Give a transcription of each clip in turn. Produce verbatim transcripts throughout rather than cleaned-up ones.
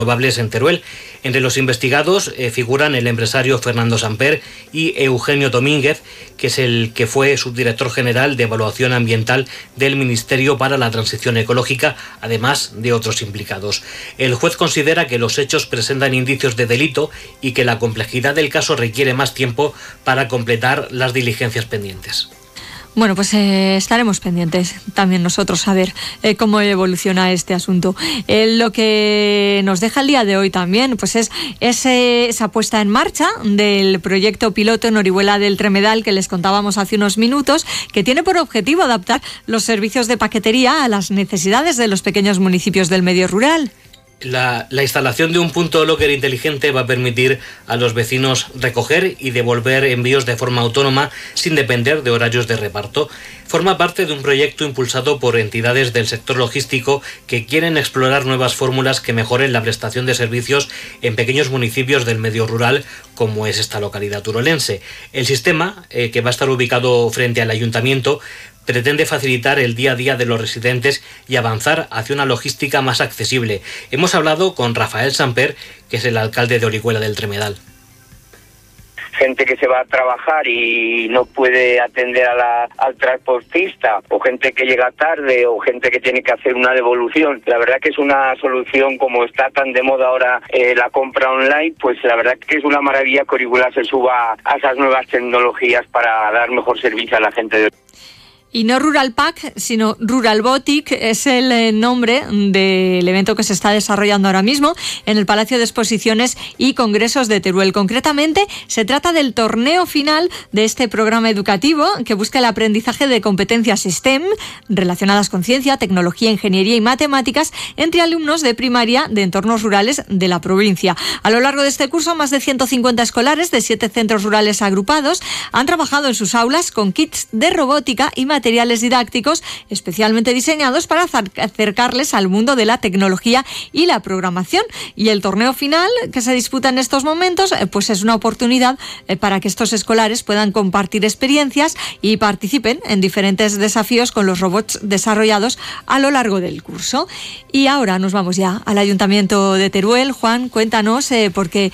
renovables en Teruel. Entre los investigados eh, figuran el empresario Fernando Samper y Eugenio Domínguez, que es el que fue subdirector general de Evaluación Ambiental del Ministerio para la Transición Ecológica, además de otros implicados. El juez considera que los hechos presentan indicios de delito y que la complejidad del caso requiere más tiempo para completar las diligencias pendientes. Bueno, pues eh, estaremos pendientes también nosotros a ver eh, cómo evoluciona este asunto. Eh, lo que nos deja el día de hoy también pues es ese, esa puesta en marcha del proyecto piloto en Orihuela del Tremedal que les contábamos hace unos minutos, que tiene por objetivo adaptar los servicios de paquetería a las necesidades de los pequeños municipios del medio rural. La, la instalación de un punto locker inteligente va a permitir a los vecinos recoger y devolver envíos de forma autónoma sin depender de horarios de reparto. Forma parte de un proyecto impulsado por entidades del sector logístico que quieren explorar nuevas fórmulas que mejoren la prestación de servicios en pequeños municipios del medio rural, como es esta localidad turolense. El sistema, eh, que va a estar ubicado frente al ayuntamiento, pretende facilitar el día a día de los residentes y avanzar hacia una logística más accesible. Hemos hablado con Rafael Samper, que es el alcalde de Orihuela del Tremedal. Gente que se va a trabajar y no puede atender a la, al transportista, o gente que llega tarde, o gente que tiene que hacer una devolución. La verdad que es una solución, como está tan de moda ahora eh, la compra online, pues la verdad que es una maravilla que Orihuela se suba a esas nuevas tecnologías para dar mejor servicio a la gente de... Y no Rural Pack, sino Rural Botic es el nombre del evento que se está desarrollando ahora mismo en el Palacio de Exposiciones y Congresos de Teruel. Concretamente, se trata del torneo final de este programa educativo que busca el aprendizaje de competencias STEM relacionadas con ciencia, tecnología, ingeniería y matemáticas entre alumnos de primaria de entornos rurales de la provincia. A lo largo de este curso, más de ciento cincuenta escolares de siete centros rurales agrupados han trabajado en sus aulas con kits de robótica y matemáticas, materiales didácticos especialmente diseñados para acercarles al mundo de la tecnología y la programación. Y el torneo final que se disputa en estos momentos pues es una oportunidad para que estos escolares puedan compartir experiencias y participen en diferentes desafíos con los robots desarrollados a lo largo del curso. Y ahora nos vamos ya al Ayuntamiento de Teruel. Juan, cuéntanos, eh, porque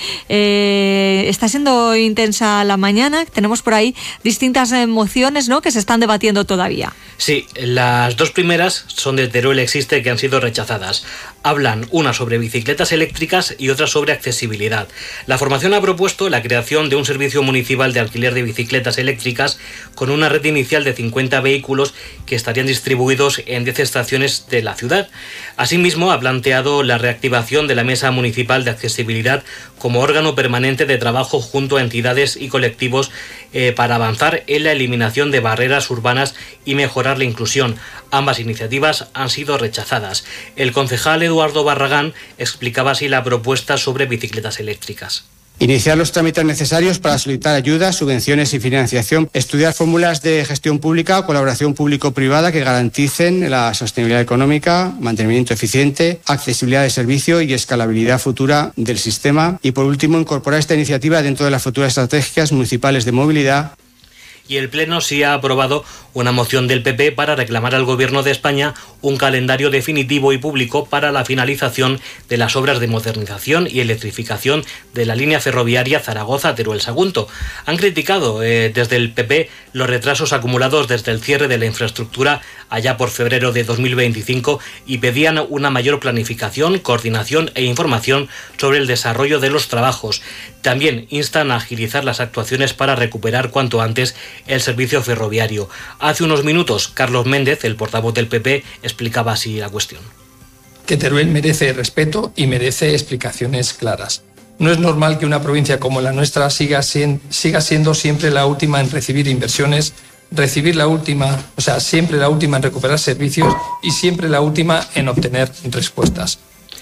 eh, está siendo intensa la mañana. Tenemos por ahí distintas emociones, ¿no?, que se están debatiendo todavía. Sí, las dos primeras son de Teruel Existe, que han sido rechazadas. Hablan una sobre bicicletas eléctricas y otra sobre accesibilidad. La formación ha propuesto la creación de un servicio municipal de alquiler de bicicletas eléctricas con una red inicial de cincuenta vehículos que estarían distribuidos en diez estaciones de la ciudad. Asimismo, ha planteado la reactivación de la Mesa Municipal de Accesibilidad como órgano permanente de trabajo junto a entidades y colectivos eh, para avanzar en la eliminación de barreras urbanas y mejorar la inclusión. Ambas iniciativas han sido rechazadas. El concejal Eduardo Barragán explicaba así la propuesta sobre bicicletas eléctricas. Iniciar los trámites necesarios para solicitar ayudas, subvenciones y financiación. Estudiar fórmulas de gestión pública o colaboración público-privada que garanticen la sostenibilidad económica, mantenimiento eficiente, accesibilidad de servicio y escalabilidad futura del sistema. Y por último, incorporar esta iniciativa dentro de las futuras estrategias municipales de movilidad. Y el Pleno sí ha aprobado una moción del P P para reclamar al Gobierno de España un calendario definitivo y público para la finalización de las obras de modernización y electrificación de la línea ferroviaria Zaragoza-Teruel-Sagunto. Han criticado eh, desde el P P los retrasos acumulados desde el cierre de la infraestructura allá por febrero de dos mil veinticinco y pedían una mayor planificación, coordinación e información sobre el desarrollo de los trabajos. También instan a agilizar las actuaciones para recuperar cuanto antes el servicio ferroviario. Hace unos minutos, Carlos Méndez, el portavoz del P P, explicaba así la cuestión. Que Teruel merece respeto y merece explicaciones claras. No es normal que una provincia como la nuestra siga, siga siendo siempre la última en recibir inversiones, recibir la última, o sea, siempre la última en recuperar servicios y siempre la última en obtener respuestas.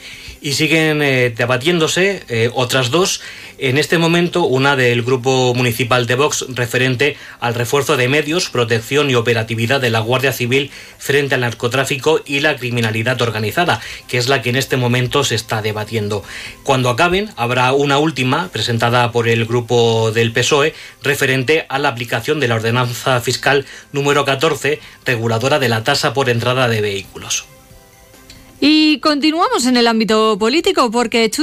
Y siguen eh, debatiéndose eh, otras dos. En este momento, una del Grupo Municipal de Vox referente al refuerzo de medios, protección y operatividad de la Guardia Civil frente al narcotráfico y la criminalidad organizada, que es la que en este momento se está debatiendo. Cuando acaben, habrá una última, presentada por el Grupo del P S O E, referente a la aplicación de la Ordenanza Fiscal número catorce, reguladora de la tasa por entrada de vehículos. Y continuamos en el ámbito político porque